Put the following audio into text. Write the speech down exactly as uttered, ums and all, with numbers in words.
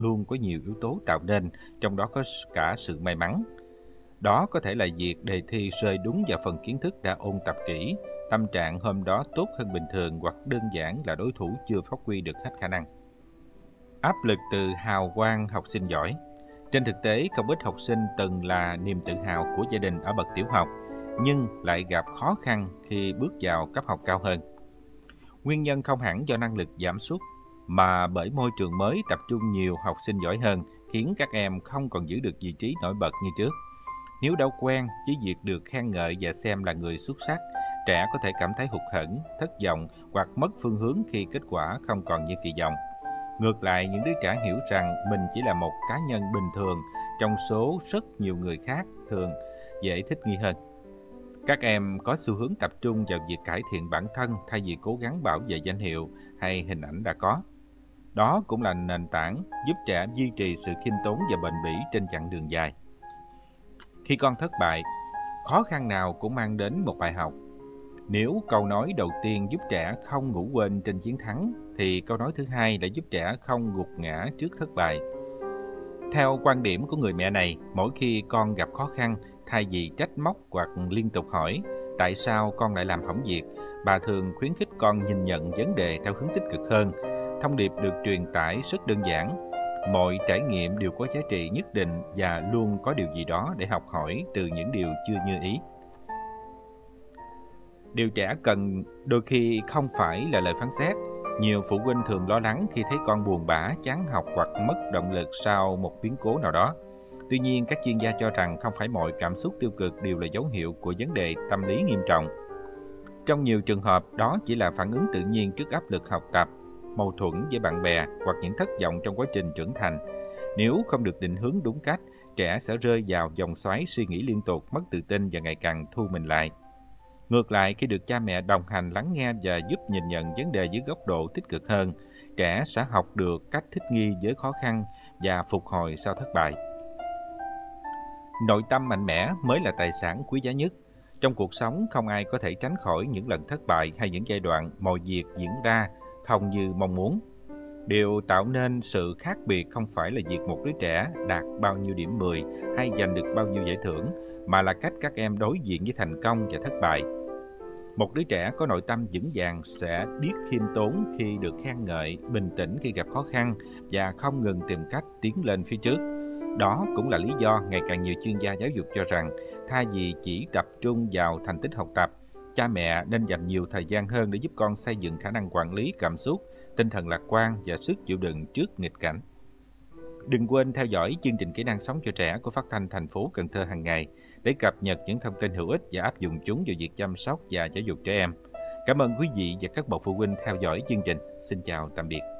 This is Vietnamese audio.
luôn có nhiều yếu tố tạo nên, trong đó có cả sự may mắn. Đó có thể là việc đề thi rơi đúng vào phần kiến thức đã ôn tập kỹ, tâm trạng hôm đó tốt hơn bình thường, hoặc đơn giản là đối thủ chưa phát huy được hết khả năng. Áp lực từ hào quang học sinh giỏi. Trên thực tế, không ít học sinh từng là niềm tự hào của gia đình ở bậc tiểu học, nhưng lại gặp khó khăn khi bước vào cấp học cao hơn. Nguyên nhân không hẳn do năng lực giảm sút, mà bởi môi trường mới tập trung nhiều học sinh giỏi hơn, khiến các em không còn giữ được vị trí nổi bật như trước. Nếu đã quen với việc được khen ngợi và xem là người xuất sắc, trẻ có thể cảm thấy hụt hẫng, thất vọng hoặc mất phương hướng khi kết quả không còn như kỳ vọng. Ngược lại, những đứa trẻ hiểu rằng mình chỉ là một cá nhân bình thường trong số rất nhiều người khác, thường dễ thích nghi hơn. Các em có xu hướng tập trung vào việc cải thiện bản thân thay vì cố gắng bảo vệ danh hiệu hay hình ảnh đã có. Đó cũng là nền tảng giúp trẻ duy trì sự khiêm tốn và bền bỉ trên chặng đường dài. Khi con thất bại, khó khăn nào cũng mang đến một bài học. Nếu câu nói đầu tiên giúp trẻ không ngủ quên trên chiến thắng, thì câu nói thứ hai đã giúp trẻ không gục ngã trước thất bại. Theo quan điểm của người mẹ này, mỗi khi con gặp khó khăn, thay vì trách móc hoặc liên tục hỏi tại sao con lại làm hỏng việc, bà thường khuyến khích con nhìn nhận vấn đề theo hướng tích cực hơn. Thông điệp được truyền tải rất đơn giản: mọi trải nghiệm đều có giá trị nhất định và luôn có điều gì đó để học hỏi từ những điều chưa như ý. Điều trẻ cần đôi khi không phải là lời phán xét. Nhiều phụ huynh thường lo lắng khi thấy con buồn bã, chán học hoặc mất động lực sau một biến cố nào đó. Tuy nhiên, các chuyên gia cho rằng không phải mọi cảm xúc tiêu cực đều là dấu hiệu của vấn đề tâm lý nghiêm trọng. Trong nhiều trường hợp, đó chỉ là phản ứng tự nhiên trước áp lực học tập, mâu thuẫn với bạn bè hoặc những thất vọng trong quá trình trưởng thành. Nếu không được định hướng đúng cách, trẻ sẽ rơi vào vòng xoáy suy nghĩ liên tục, mất tự tin và ngày càng thu mình lại. Ngược lại, khi được cha mẹ đồng hành, lắng nghe và giúp nhìn nhận vấn đề dưới góc độ tích cực hơn, trẻ sẽ học được cách thích nghi với khó khăn và phục hồi sau thất bại. Nội tâm mạnh mẽ mới là tài sản quý giá nhất. Trong cuộc sống, không ai có thể tránh khỏi những lần thất bại hay những giai đoạn mọi việc diễn ra không như mong muốn. Điều tạo nên sự khác biệt không phải là việc một đứa trẻ đạt bao nhiêu điểm mười hay giành được bao nhiêu giải thưởng, mà là cách các em đối diện với thành công và thất bại. Một đứa trẻ có nội tâm vững vàng sẽ biết khiêm tốn khi được khen ngợi, bình tĩnh khi gặp khó khăn và không ngừng tìm cách tiến lên phía trước. Đó cũng là lý do ngày càng nhiều chuyên gia giáo dục cho rằng thay vì chỉ tập trung vào thành tích học tập, cha mẹ nên dành nhiều thời gian hơn để giúp con xây dựng khả năng quản lý cảm xúc, tinh thần lạc quan và sức chịu đựng trước nghịch cảnh. Đừng quên theo dõi chương trình Kỹ năng sống cho trẻ của Phát thanh thành phố Cần Thơ hàng ngày để cập nhật những thông tin hữu ích và áp dụng chúng vào việc chăm sóc và giáo dục trẻ em. Cảm ơn quý vị và các bậc phụ huynh theo dõi chương trình. Xin chào tạm biệt.